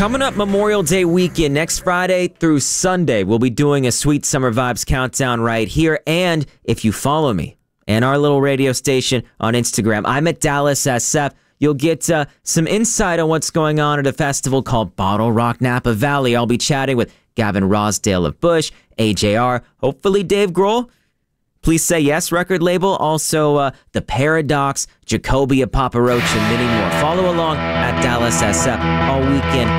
Coming up Memorial Day weekend, next Friday through Sunday, we'll be doing a Sweet Summer Vibes countdown right here. And if you follow me and our little radio station on Instagram, I'm at Dallas SF. You'll get some insight on what's going on at a festival called Bottle Rock Napa Valley. I'll be chatting with Gavin Rosdale of Bush, AJR, hopefully Dave Grohl. Please Say Yes record label, also The Paradox, Jacoby of Papa Roach, and many more. Follow along at Dallas SF all weekend.